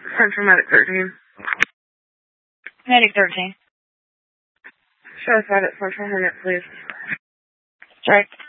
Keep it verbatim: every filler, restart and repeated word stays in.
Central Medic thirteen. Medic thirteen. Show us that at Central Medic, please. Sorry.